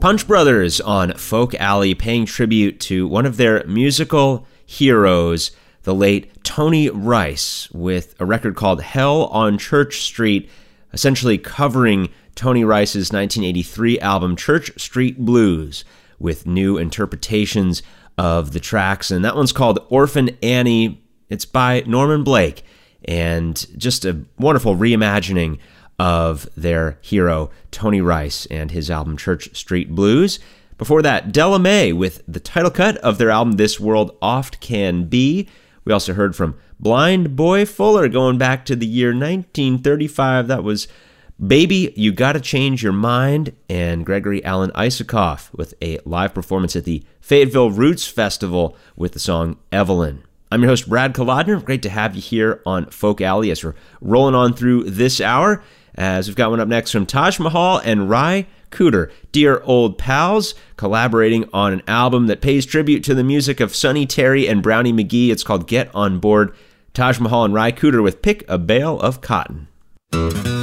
Punch Brothers on Folk Alley, paying tribute to one of their musical heroes, the late Tony Rice, with a record called Hell on Church Street, essentially covering Tony Rice's 1983 album Church Street Blues with new interpretations of the tracks. And that one's called Orphan Annie. It's by Norman Blake, and just a wonderful reimagining of their hero, Tony Rice, and his album Church Street Blues. Before that, Della Mae with the title cut of their album This World Oft Can Be. We also heard from Blind Boy Fuller going back to the year 1935. That was Baby, You Gotta Change Your Mind, and Gregory Alan Isakov with a live performance at the Fayetteville Roots Festival with the song Evelyn. I'm your host, Brad Kolodner. Great to have you here on Folk Alley as we're rolling on through this hour, as we've got one up next from Taj Mahal and Ry Cooder, dear old pals, collaborating on an album that pays tribute to the music of Sonny Terry and Brownie McGhee. It's called Get On Board. Taj Mahal and Ry Cooder with Pick a Bale of Cotton.